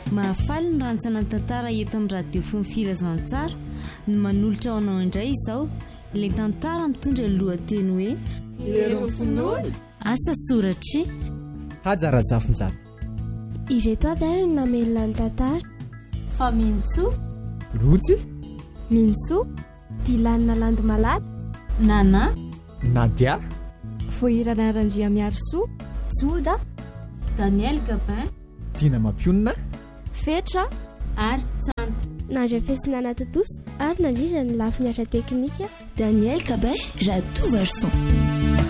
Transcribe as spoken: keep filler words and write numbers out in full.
mahafaly ny rantsanany tantara eto amin'ny radio fony firazantsara no manolotra ao anao indray izao ilay tantara mitondra lohateny hoe Lero fonolo asa soratry hajara zafinjata ireto avy ary namelona ny tantara fa mintso rotsy mintso dilanina landy malady nana nadia voirana randria miarosoa joda Daniel Gabin tina mampionina fetra ary tsanta nandra fisinana totosa ary nandrindra ny lafi miatra teknika Daniel Gabin radio version